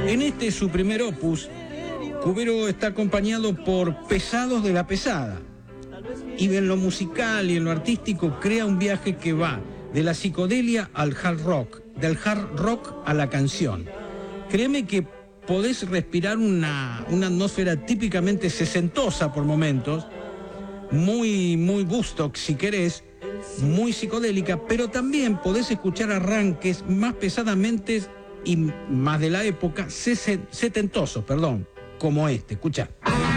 En este, su primer opus, Cubero está acompañado por pesados de la pesada. Y en lo musical y en lo artístico crea un viaje que va de la psicodelia al hard rock, del hard rock a la canción. Créeme que podés respirar una atmósfera típicamente sesentosa por momentos, muy Woodstock si querés, muy psicodélica, pero también podés escuchar arranques más pesadamente y más de la época, setentosos, como este. Escuchá.